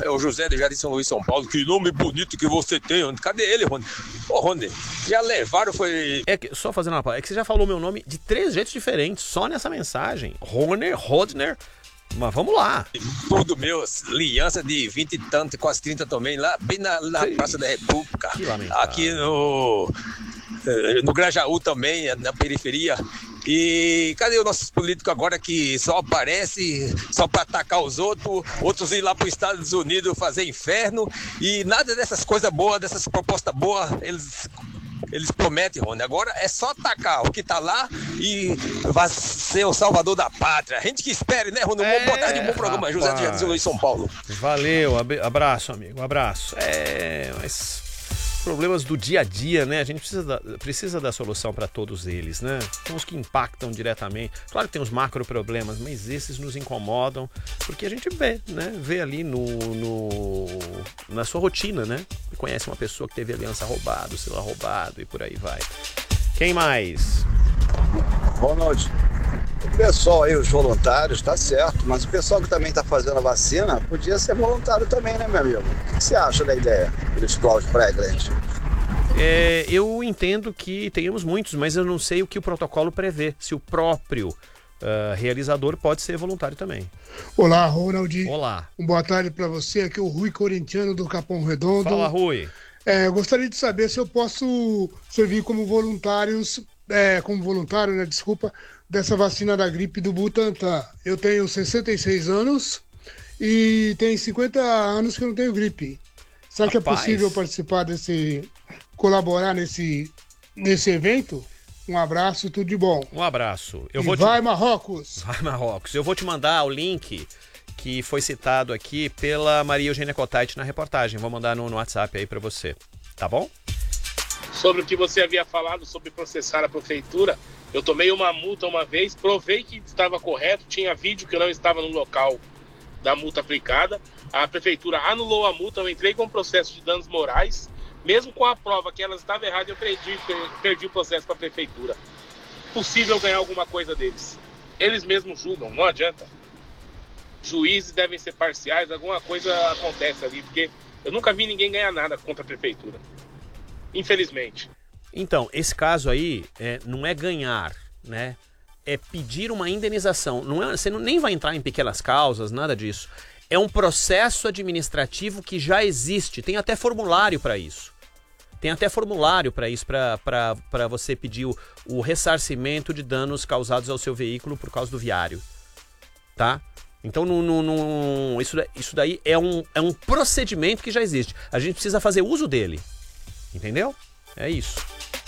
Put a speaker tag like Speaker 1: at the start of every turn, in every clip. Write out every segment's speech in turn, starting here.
Speaker 1: É o José de Jardim São Luís, São Paulo. Que nome bonito que você tem, Rony. Cadê ele, Rony? Ô, Rony, já levaram, foi...
Speaker 2: Só fazendo uma pausa, é que você já falou meu nome de 3 jeitos diferentes, só nessa mensagem. Rodner. Mas vamos lá.
Speaker 1: Tudo meu, aliança de 20 e tanto, quase 30 também, lá bem na Praça da República.
Speaker 2: Que lamentável.
Speaker 1: Aqui no Grajaú também, na periferia. E cadê os nossos políticos agora que só aparece só para atacar os outros ir lá para os Estados Unidos fazer inferno e nada dessas coisas boas, dessas propostas boas, eles prometem, Rony. Agora é só atacar o que tá lá e vai ser o salvador da pátria. A gente que espere, né, Rony? Boa tarde, bom programa. José de Jardim São Luís, São Paulo.
Speaker 2: Valeu, abraço, amigo, abraço. Mas problemas do dia a dia, né? A gente precisa dar solução para todos eles, né? São os que impactam diretamente. Claro que tem os macro problemas, mas esses nos incomodam porque a gente vê, né? Vê ali na sua rotina, né? Conhece uma pessoa que teve aliança roubada, celular roubado e por aí vai. Quem mais?
Speaker 3: Ronald, o pessoal aí, os voluntários, tá certo, mas o pessoal que também tá fazendo a vacina podia ser voluntário também, né, meu amigo? O que você acha da ideia dos Cláudio Pregland?
Speaker 2: Eu entendo que tenhamos muitos, mas eu não sei o que o protocolo prevê. Se o próprio realizador pode ser voluntário também.
Speaker 4: Olá, Ronald.
Speaker 2: Olá.
Speaker 4: Boa tarde para você. Aqui é o Rui Corintiano do Capão Redondo.
Speaker 2: Fala, Rui.
Speaker 4: Eu gostaria de saber se eu posso servir como voluntário, né, dessa vacina da gripe do Butantan. Eu tenho 66 anos e tenho 50 anos que eu não tenho gripe. Será que é possível participar colaborar nesse evento? Um abraço, tudo de bom.
Speaker 2: Um abraço.
Speaker 4: Vai, Marrocos!
Speaker 2: Vai, Marrocos. Eu vou te mandar o link que foi citado aqui pela Maria Eugênia Cotait na reportagem. Vou mandar no WhatsApp aí pra você. Tá bom?
Speaker 5: Sobre o que você havia falado sobre processar a prefeitura, eu tomei uma multa uma vez, provei que estava correto, tinha vídeo que eu não estava no local da multa aplicada, a prefeitura anulou a multa, eu entrei com processo de danos morais, mesmo com a prova que ela estava errada, eu perdi o processo para a prefeitura. Possível ganhar alguma coisa deles. Eles mesmos julgam, não adianta. Juízes devem ser parciais, alguma coisa acontece ali, porque eu nunca vi ninguém ganhar nada contra a prefeitura. Infelizmente.
Speaker 2: Então, esse caso aí não é ganhar, né? É pedir uma indenização. Você nem vai entrar em pequenas causas, nada disso. É um processo administrativo que já existe. Tem até formulário para isso. Para você pedir o ressarcimento de danos causados ao seu veículo por causa do viário. Tá? Então, isso daí é um procedimento que já existe. A gente precisa fazer uso dele. Entendeu? É isso.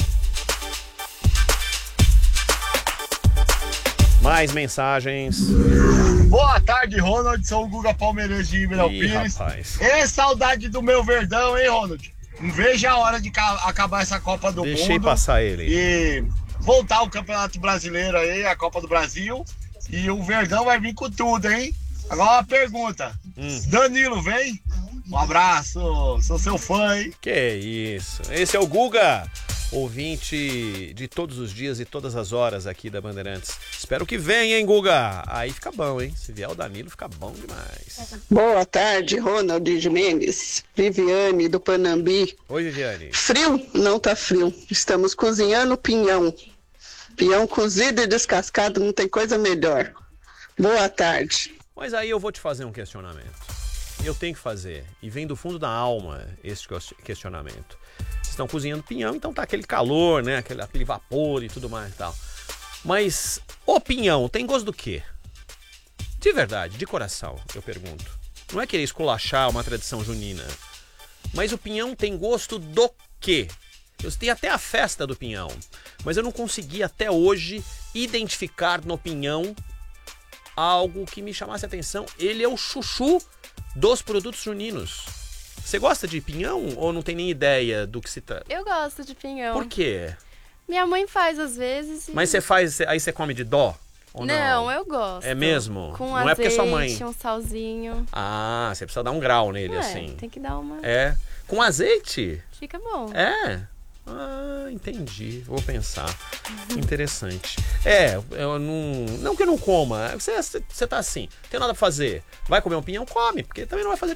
Speaker 2: Mais mensagens.
Speaker 6: Boa tarde, Ronald. Sou o Guga Palmeirense de Ribeirão Pires.
Speaker 2: Rapaz.
Speaker 6: Saudade do meu Verdão, hein, Ronald? Não vejo a hora de acabar essa Copa do Mundo.
Speaker 2: Deixei passar ele.
Speaker 6: E voltar o Campeonato Brasileiro aí, a Copa do Brasil. E o Verdão vai vir com tudo, hein? Agora uma pergunta. Danilo, vem? Um abraço, sou seu fã, hein?
Speaker 2: Que isso. Esse é o Guga, ouvinte de todos os dias e todas as horas aqui da Bandeirantes. Espero que venha, hein, Guga? Aí fica bom, hein? Se vier o Danilo, fica bom demais.
Speaker 7: Boa tarde, Ronald Jimenez, Viviane do Panambi.
Speaker 2: Oi, Viviane.
Speaker 7: Frio? Não tá frio. Estamos cozinhando pinhão. Pinhão cozido e descascado, não tem coisa melhor. Boa tarde.
Speaker 2: Mas aí eu vou te fazer um questionamento. Eu tenho que fazer, e vem do fundo da alma esse questionamento. Vocês estão cozinhando pinhão, então tá aquele calor, né? Aquele vapor e tudo mais e tal. Mas o pinhão tem gosto do quê? De verdade, de coração, eu pergunto. Não é querer esculachar uma tradição junina. Mas o pinhão tem gosto do quê? Eu tenho até a festa do pinhão, mas eu não consegui até hoje identificar no pinhão algo que me chamasse a atenção. Ele é o chuchu dos produtos juninos. Você gosta de pinhão ou não tem nem ideia do que se trata?
Speaker 8: Eu gosto de pinhão.
Speaker 2: Por quê?
Speaker 8: Minha mãe faz às vezes.
Speaker 2: Mas você faz, aí você come de dó? Ou
Speaker 8: não, eu gosto.
Speaker 2: É mesmo?
Speaker 8: Com
Speaker 2: não
Speaker 8: azeite,
Speaker 2: é porque é sua mãe.
Speaker 8: Um salzinho.
Speaker 2: Ah, você precisa dar um grau nele, assim.
Speaker 8: Tem que dar uma...
Speaker 2: É. Com azeite?
Speaker 8: Fica bom.
Speaker 2: É? Ah, entendi. Vou pensar. Interessante. Eu não que eu não coma. Você tá assim, tem nada pra fazer. Vai comer um pinhão? Come, porque também não vai fazer